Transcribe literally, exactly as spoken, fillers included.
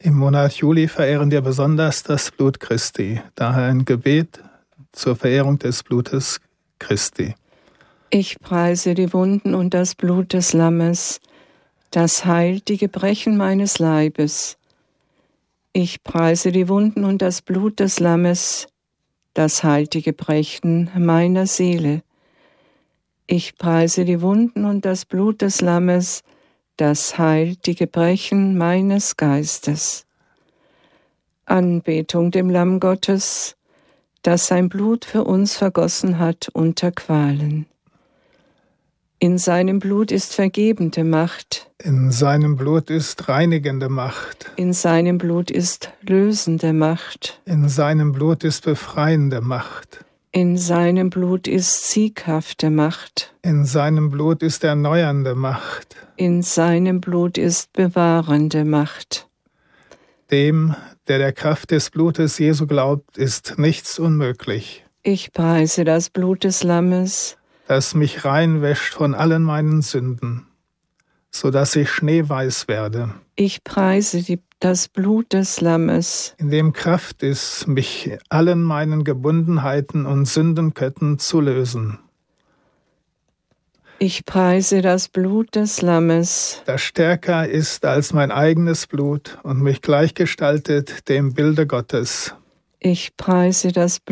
Im Monat Juli verehren wir besonders das Blut Christi, daher ein Gebet zur Verehrung des Blutes Christi. Ich preise die Wunden und das Blut des Lammes, das heilt die Gebrechen meines Leibes. Ich preise die Wunden und das Blut des Lammes, das heilt die Gebrechen meiner Seele. Ich preise die Wunden und das Blut des Lammes, das heilt die Gebrechen meines Geistes. Anbetung dem Lamm Gottes, das sein Blut für uns vergossen hat unter Qualen. In seinem Blut ist vergebende Macht. In seinem Blut ist reinigende Macht. In seinem Blut ist lösende Macht. In seinem Blut ist befreiende Macht. In seinem Blut ist sieghafte Macht. In seinem Blut ist erneuernde Macht. In seinem Blut ist bewahrende Macht. Dem, der der Kraft des Blutes Jesu glaubt, ist nichts unmöglich. Ich preise das Blut des Lammes, das mich reinwäscht von allen meinen Sünden, so dass ich schneeweiß werde. Ich preise die, das Blut des Lammes, in dem Kraft ist, mich allen meinen Gebundenheiten und Sündenketten zu lösen. Ich preise das Blut des Lammes, das stärker ist als mein eigenes Blut und mich gleichgestaltet dem Bilde Gottes. Ich preise das Blut